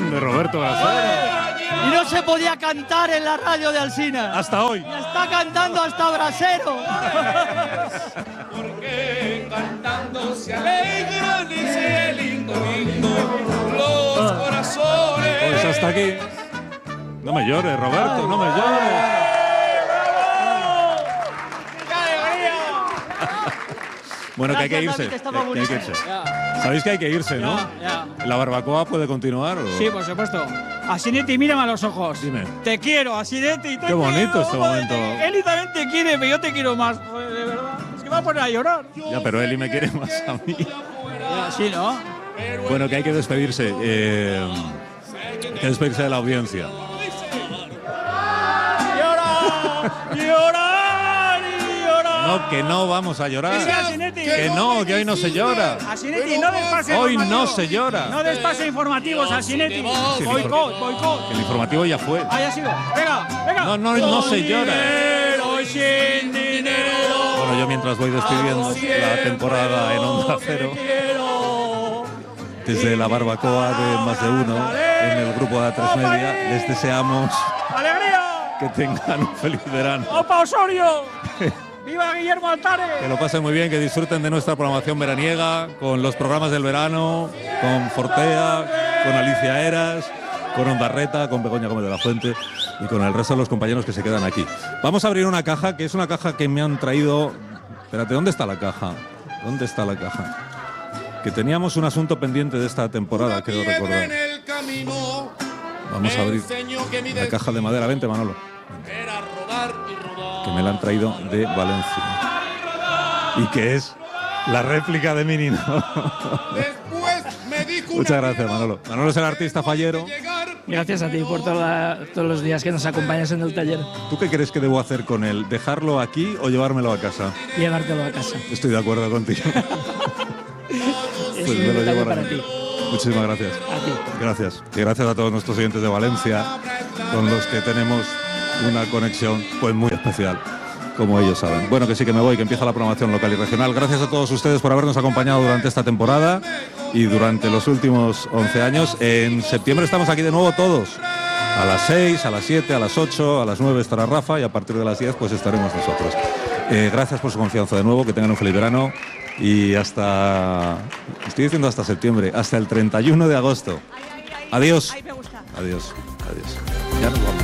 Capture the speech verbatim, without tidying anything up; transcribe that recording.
de Roberto Brasero. Y no se podía cantar en la radio de Alsina. Hasta hoy. Y está cantando hasta Brasero. Porque cantando se alegran y se lindo, lindo los corazones. Pues hasta aquí. No me llores, Roberto, no me llores. Bueno, que hay que irse. Que, que hay que irse. Sabéis que hay que irse, ¿no? Ya, ya. ¿La barbacoa puede continuar? ¿O? Sí, por supuesto. Asinetti, mírame a los ojos. Dime. Te quiero, Asinetti. Te Qué bonito quiero. este momento. Eli también te quiere, pero yo te quiero más. Joder, de verdad. Es que me va a poner a llorar. Ya, pero Eli me quiere más a mí. Ya, sí, ¿no? Bueno, que hay que despedirse. Eh, hay que despedirse de la audiencia. ¡Llorar! ¡Llorar y llorar! No, que no vamos a llorar. Que sí, Asinetti. Que no, que hoy no se llora. Asinetti, no despase Hoy informativos. no se llora. No despase informativos, Asinetti. Sí, Boicot, boicot. Que el informativo ya fue. Ahí ha sido. Venga, venga. No, no, no se llora. Dinero y sin dinero. Bueno, yo mientras voy despidiendo la temporada en Onda Cero, desde la barbacoa de Más de Uno, en el grupo de A tres Media, les deseamos ¡Alegría! que tengan un feliz verano. ¡Opa Osorio! ¡Viva Guillermo Altare! Que lo pasen muy bien, que disfruten de nuestra programación veraniega, con los programas del verano, con Fortea, con Alicia Eras, con Ondarreta, con Begoña Gómez de la Fuente y con el resto de los compañeros que se quedan aquí. Vamos a abrir una caja, que es una caja que me han traído... Espérate, ¿dónde está la caja? ¿Dónde está la caja? Que teníamos un asunto pendiente de esta temporada, creo recordar. Vamos a abrir la caja de madera. Vente, Manolo. Que me la han traído de Valencia. Y que es la réplica de Minino. Muchas gracias, Manolo. Manolo es el artista fallero. Gracias a ti por toda, todos los días que nos acompañas en el taller. ¿Tú qué crees que debo hacer con él? ¿Dejarlo aquí o llevármelo a casa? Llevártelo a casa. Estoy de acuerdo contigo. Es Pues un me lo detalle llevo para ahora. ti. Muchísimas gracias. A ti. Gracias. Y gracias a todos nuestros oyentes de Valencia, con los que tenemos una conexión pues muy especial, como ellos saben. Bueno, que sí que me voy, que empieza la programación local y regional. Gracias a todos ustedes por habernos acompañado durante esta temporada y durante los últimos once años. En septiembre estamos aquí de nuevo todos. A las seis, a las siete, a las ocho, a las nueve estará Rafa y a partir de las diez pues estaremos nosotros. Eh, gracias por su confianza de nuevo, que tengan un feliz verano y hasta, estoy diciendo hasta septiembre, hasta el treinta y uno de agosto. Adiós. Adiós. Adiós. Ya nos vamos.